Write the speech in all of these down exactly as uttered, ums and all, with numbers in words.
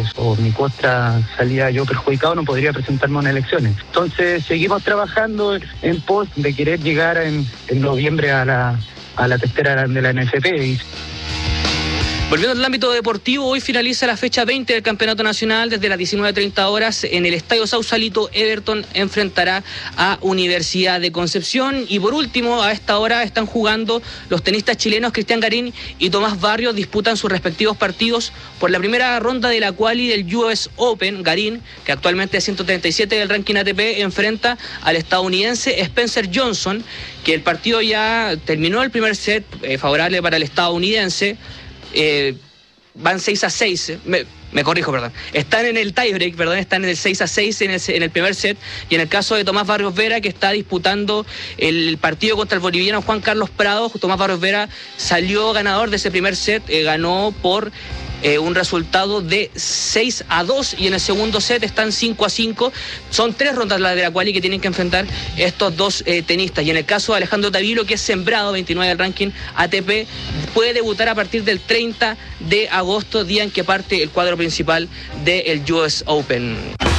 electorales, o mi contra salía yo perjudicado, no podría presentarme a unas elecciones. Entonces seguimos trabajando en pos de querer llegar en, en noviembre a la, a la tercera de la N F P. Y... Volviendo al ámbito deportivo, hoy finaliza la fecha veinte del Campeonato Nacional. Desde las diecinueve treinta horas en el Estadio Sausalito, Everton enfrentará a Universidad de Concepción. Y por último, a esta hora están jugando los tenistas chilenos Cristian Garín y Tomás Barrios. Disputan sus respectivos partidos por la primera ronda de la quali del U S Open. Garín, que actualmente es ciento treinta y siete del ranking A T P, enfrenta al estadounidense Spencer Johnson, que el partido ya terminó el primer set, eh, favorable para el estadounidense. Eh, van seis a seis, me, me corrijo, perdón. Están en el tiebreak, perdón, están en el seis a seis en el, en el primer set. Y en el caso de Tomás Barrios Vera, que está disputando el partido contra el boliviano Juan Carlos Prado, Tomás Barrios Vera salió ganador de ese primer set, eh, ganó por eh, un resultado de seis a dos, y en el segundo set están cinco a cinco. Son tres rondas las de la quali que tienen que enfrentar estos dos eh, tenistas. Y en el caso de Alejandro Tavilo, que es sembrado veintinueve del ranking A T P, puede debutar a partir del treinta de agosto, día en que parte el cuadro principal del U S Open.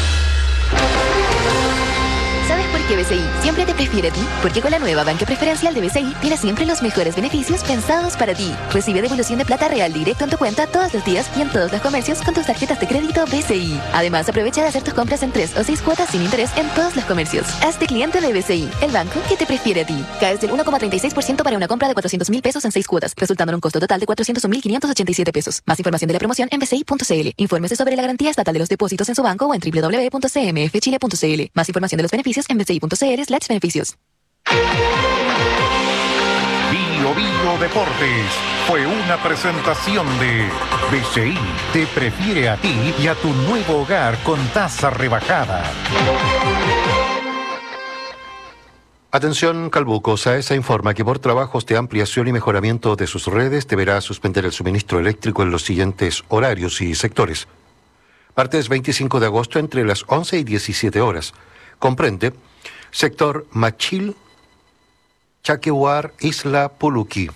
¿Sabes por qué B C I siempre te prefiere a ti? Porque con la nueva banca preferencial de B C I tienes siempre los mejores beneficios pensados para ti. Recibe devolución de plata real directo en tu cuenta todos los días y en todos los comercios con tus tarjetas de crédito B C I. Además, aprovecha de hacer tus compras en tres o seis cuotas sin interés en todos los comercios. Hazte cliente de B C I, el banco que te prefiere a ti. Caes del uno coma treinta y seis por ciento para una compra de cuatrocientos mil pesos en seis cuotas, resultando en un costo total de cuatrocientos un mil quinientos ochenta y siete pesos. Más información de la promoción en b c i punto c l. Infórmese sobre la garantía estatal de los depósitos en su banco o en w w w punto c m f chile punto c l. Más información de los beneficios en b c i punto c l slash beneficios. Bio Bio Deportes fue una presentación de B C I te prefiere a ti y a tu nuevo hogar con tasa rebajada. Atención, Calbuco. SAESA informa que por trabajos de ampliación y mejoramiento de sus redes deberá suspender el suministro eléctrico en los siguientes horarios y sectores. Martes veinticinco de agosto entre las once y diecisiete horas. Comprende sector Machil, Chaquehuar, Isla Puluqui.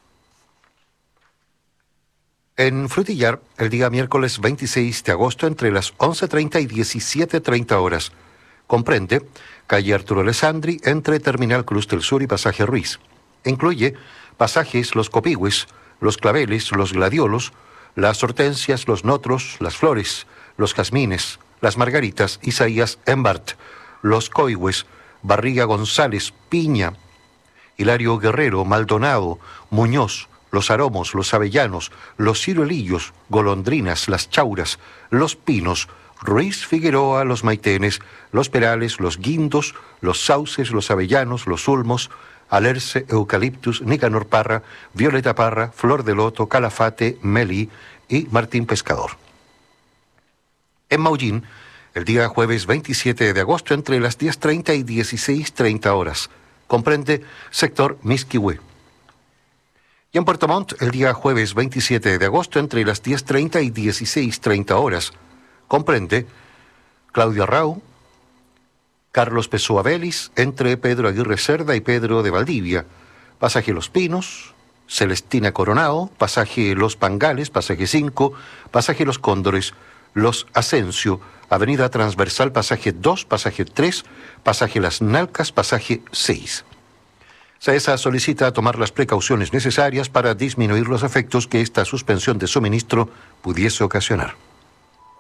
En Frutillar, el día miércoles veintiséis de agosto entre las once treinta y diecisiete treinta horas. Comprende calle Arturo Alessandri entre Terminal Cruz del Sur y Pasaje Ruiz. Incluye pasajes Los Copigües, Los Claveles, Los Gladiolos, las Hortensias, Los Notros, Las Flores, Los Jazmines, Las Margaritas, Isaías Embart, Los Coigües, Barriga González, Piña, Hilario Guerrero, Maldonado, Muñoz, Los Aromos, Los Avellanos, Los Ciruelillos, Golondrinas, Las Chauras, Los Pinos, Ruiz Figueroa, Los Maitenes, Los Perales, Los Guindos, Los Sauces, Los Avellanos, Los Ulmos, Alerce, Eucaliptus, Nicanor Parra, Violeta Parra, Flor de Loto, Calafate, Melí y Martín Pescador. En Maullín, el día jueves veintisiete de agosto entre las diez treinta y dieciséis treinta horas. Comprende sector Misquihué. Y en Puerto Montt, el día jueves veintisiete de agosto entre las diez treinta y dieciséis treinta horas. Comprende Claudio Arrau, Carlos Pessoa Vélez, entre Pedro Aguirre Cerda y Pedro de Valdivia, pasaje Los Pinos, Celestina Coronao, pasaje Los Pangales, pasaje cinco, pasaje Los Cóndores, Los Asensio, avenida transversal, pasaje dos, pasaje tres, pasaje Las Nalcas, pasaje seis. SAESA solicita tomar las precauciones necesarias para disminuir los efectos que esta suspensión de suministro pudiese ocasionar.